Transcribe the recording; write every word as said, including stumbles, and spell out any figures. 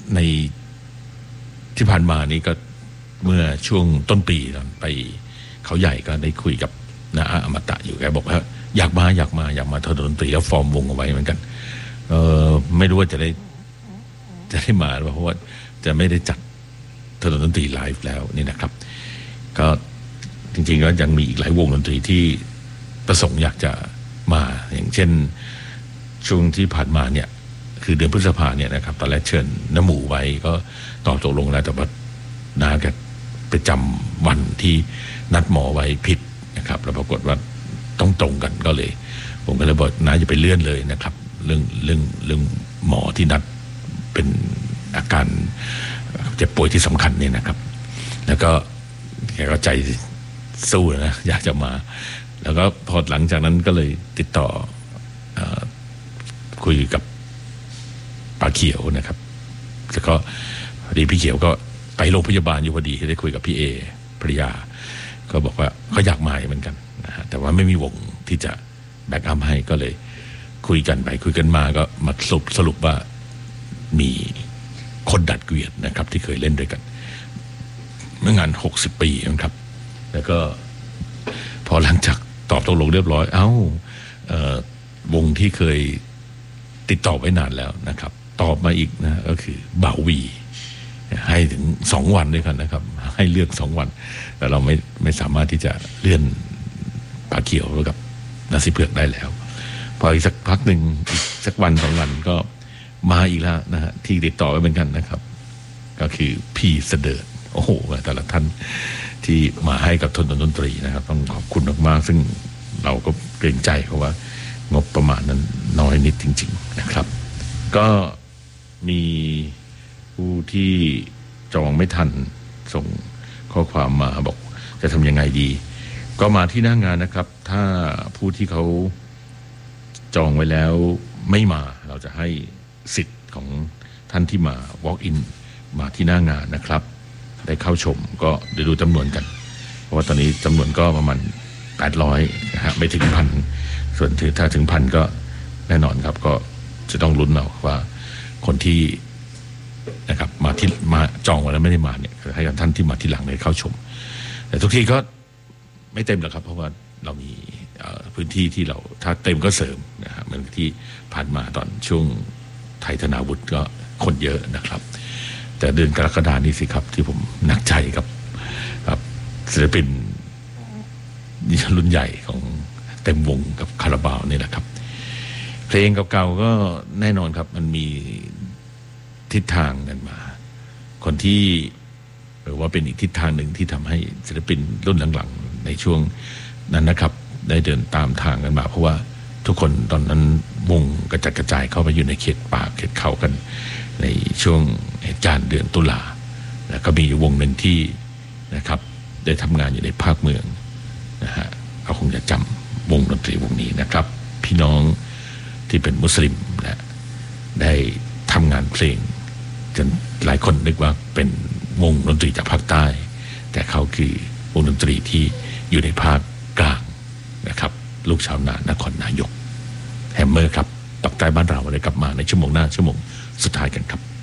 ในที่ผ่านมานี้ก็เมื่อช่วงต้นปีตอนไปเขาใหญ่ก็ได้คุยกับน้าอมตะอยู่แกบอกว่าอยากมาอยากมาอยากมาทำดนตรีแล้วฟอร์มวงเอาไว้เหมือนกันเออไม่รู้ว่าจะได้จะได้มาหรือเปล่าเพราะว่าจะไม่ได้จัดทำดนตรีไลฟ์แล้วนี่นะครับก็จริงๆก็ยังมีอีกหลายวงดนตรีที่ประสงค์อยากจะมาอย่างเช่นช่วงที่ผ่านมาเนี่ยคือเดือนพฤษภาเนี่ยนะครับตอนแรกเชิญน้ำหมูไว้ก็ตอบตกลงแล้วแต่ว่าน้าแกไปจำวันที่นัดหมอไว้ผิดนะครับแล้วปรากฏว่าต้องตรงกันก็เลยผมก็เลยบอกน้าอย่าไปเลื่อนเลยนะครับเรื่องเรื่องเรื่องหมอที่นัดเป็นอาการเจ็บป่วยที่สำคัญเนี่ยนะครับแล้วก็แกก็ใจสู้นะอยากจะมาแล้วก็พอหลังจากนั้นก็เลยติดต่อเอ่อคุยกับป้าเขียวนะครับแล้วก็พอดีพี่เขียวก็ไปโรงพยาบาลอยู่พอดีได้คุยกับพี่เอภริยาก็บอกว่าเขาอยากมาเหมือนกันนะฮะแต่ว่าไม่มีวงที่จะแบ็กอัพให้ก็เลยคุยกันไปคุยกันมาก็มาสรุปสรุปว่ามีคนดัดเกวียนนะครับที่เคยเล่นด้วยกันเมื่องานหกสิบปีนะครับแล้วก็พอหลังจากตอบตกลงเรียบร้อยเอ้าเอ่อวงที่เคยติดต่อไว้นานแล้วนะครับตอบมาอีกนะก็คือบ่าววีให้ถึงสองวันด้วยกันนะครับให้เลือกสองวันแต่เราไม่ไม่สามารถที่จะเลื่อนปลาเขียวกับนาซีเผือกได้แล้วพออีกสักพักหนึ่งอีกสักวันสองวันก็มาอีกแล้วนะฮะที่ติดต่อไว้เหมือนกันนะครับก็คือพี่เสดิร์ดโอ้โหแต่ละท่านที่มาให้กับทนดนตรีนะครับต้องขอบคุณมากๆซึ่งเราก็เกรงใจเพราะว่างบประมาณนั้นน้อยนิดจริงๆนะครับก็มีผู้ที่จองไม่ทันส่งข้อความมาบอกจะทำยังไงดีก็มาที่หน้างานนะครับถ้าผู้ที่เขาจองไว้แล้วไม่มาเราจะให้สิทธิ์ของท่านที่มา walk in มาที่หน้างานนะครับได้เข้าชมก็เดี๋ยวดูจำนวนกันเพราะว่าตอนนี้จำนวนก็ประมาณแปดร้อยนะฮะไม่ถึงพันส่วนถ้าถึงพันก็แน่นอนครับก็จะต้องลุ้นเอาว่าคนที่นะครับมาที่มาจองไว้แล้วไม่ได้มาเนี่ยให้กับท่านที่มาที่หลังได้เข้าชมแต่ทุกทีก็ไม่เต็มหรอกครับเพราะว่าเรามีพื้นที่ที่เราถ้าเต็มก็เสริมนะฮะเหมือนที่ผ่านมาตอนช่วงไทยธนาวุฒิก็คนเยอะนะครับแต่เดือนกรกฎาคมนี้สิครับที่ผมหนักใจกับกับศิลปินรุ่นใหญ่ของเต็มวงกับคาราบาวนี่แหละครับเพลงเก่าๆก็แน่นอนครับมันมีทิศทางกันมาคนที่หรือว่าเป็นอีกทิศทางหนึ่งที่ทำให้ศิลปินรุ่นหลังๆในช่วงนั้นนะครับได้เดินตามทางกันมาเพราะว่าทุกคนตอนนั้นวงกระจัดกระจายเข้าไปอยู่ในเขตป่าเขตเขากันในช่วงเหตุการณ์เดือนตุลาแล้วก็มีวงหนึ่งที่นะครับได้ทำงานอยู่ในภาคเมืองนะฮะเราคงจะจำวงดนตรีวงนี้นะครับพี่น้องที่เป็นมุสลิมนะได้ทำงานเพลงจนหลายคนนึกว่าเป็นวงดนตรีจากภาคใต้แต่เขาคือวงดนตรีที่อยู่ในภาคกลางนะครับลูกชาวนานครนายกแฮมเมอร์ครับปักใต้บ้านเราเลยกลับมาในชั่วโมงหน้าชั่วโมงสุดท้ายกันครับ